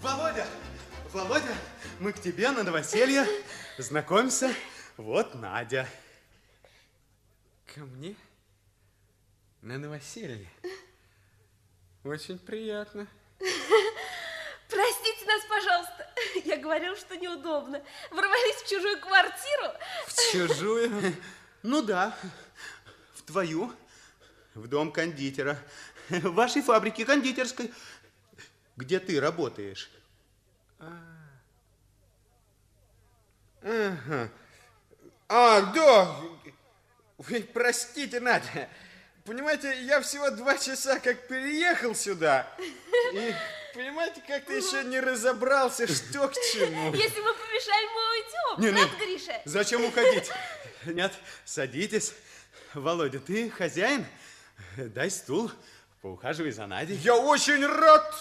Володя, Володя, мы к тебе на новоселье. Знакомься, вот Надя. Ко мне? На новоселье? Очень приятно. Простите нас, пожалуйста. Я говорил, что неудобно. Ворвались в чужую квартиру. В чужую? Ну да, в твою, в дом кондитера, в вашей фабрике кондитерской, где ты работаешь. Ага. Да. Вы простите, Надя. Понимаете, я всего 2 часа как переехал сюда. И, понимаете, как-то еще не разобрался, что к чему. Если мы помешаем, мы уйдем. Нет, Гриша? Зачем уходить? Нет, садитесь. Володя, ты хозяин? Дай стул, поухаживай за Надей. Я очень рад.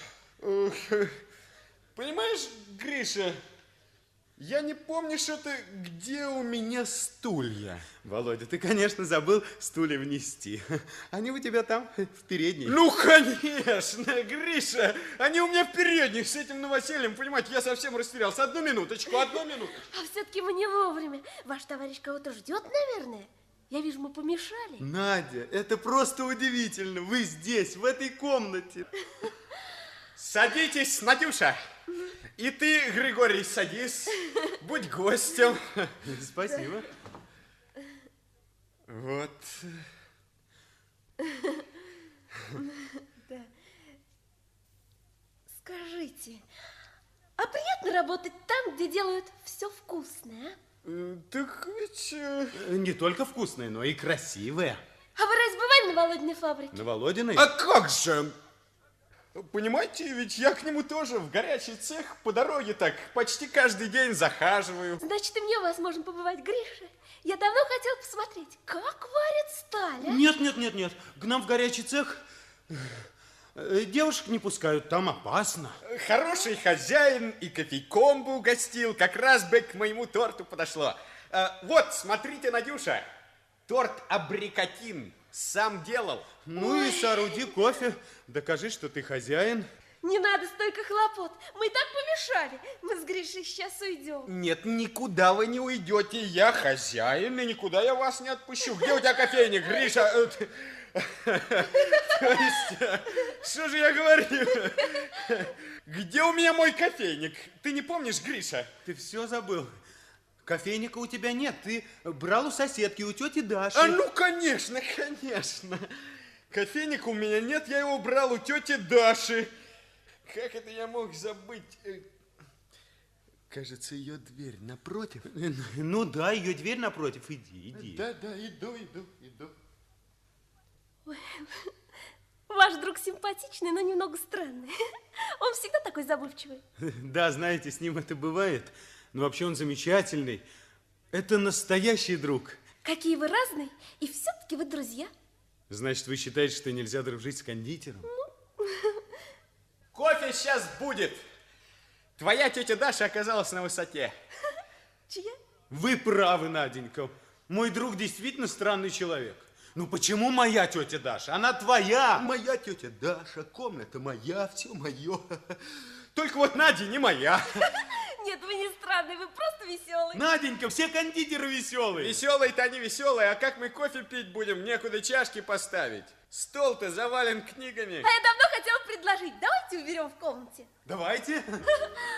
Понимаешь, Гриша, я не помню что-то, где у меня стулья. Володя, ты, конечно, забыл стулья внести. Они у тебя там, в передней. Ну, конечно, Гриша. Они у меня в передних с этим новосельем. Понимаете, я совсем растерялся. Одну минуточку. А все-таки мы не вовремя. Ваш товарищ кого-то ждет, наверное? Я вижу, мы помешали. Надя, это просто удивительно. Вы здесь, в этой комнате. Садитесь, Надюша. И ты, Григорий, садись. Будь гостем. Спасибо. Вот. Да. Скажите, а приятно работать там, где делают все вкусное, а? Так ведь... Не только вкусное, но и красивое. А вы разве бывали на Володиной фабрике? На Володиной? А как же? Понимаете, ведь я к нему тоже в горячий цех по дороге так почти каждый день захаживаю. Значит, и мне у вас можно побывать, Гриша. Я давно хотел посмотреть, как варят сталь, а? Нет. К нам в горячий цех девушек не пускают, там опасно. Хороший хозяин и кофейком бы угостил, как раз бы к моему торту подошло. Вот, смотрите, Надюша, торт абрикотин сам делал. Ну и сооруди кофе, докажи, что ты хозяин. Не надо столько хлопот, мы и так помешали. Мы с Гришей сейчас уйдем. Нет, никуда вы не уйдете, я хозяин, и никуда я вас не отпущу. Где у тебя кофейник, Гриша? То есть, что же я говорю? Где у меня мой кофейник? Ты не помнишь, Гриша? Ты все забыл. Кофейника у тебя нет, ты брал у соседки, у тети Даши. Ну, конечно. Кофейника у меня нет, я его брал у тети Даши. Как это я мог забыть? Кажется, ее дверь напротив. Ну да, ее дверь напротив, иди. Да, иду. Ой, ваш друг симпатичный, но немного странный. Он всегда такой забывчивый. Да, знаете, с ним это бывает. Но вообще он замечательный. Это настоящий друг. Какие вы разные, и все-таки вы друзья. Значит, вы считаете, что нельзя дружить с кондитером? Кофе сейчас будет. Твоя тетя Даша оказалась на высоте. Чья? Вы правы, Наденька. Мой друг действительно странный человек. Ну почему моя тетя Даша? Она твоя. Моя тетя Даша, комната моя, все мое. Только вот Надя не моя. Нет, вы не странный, вы просто веселый. Наденька, все кондитеры веселые. Веселые-то они веселые, а как мы кофе пить будем? Некуда чашки поставить. Стол-то завален книгами. А я давно хотела предложить, давайте уберем в комнате. Давайте.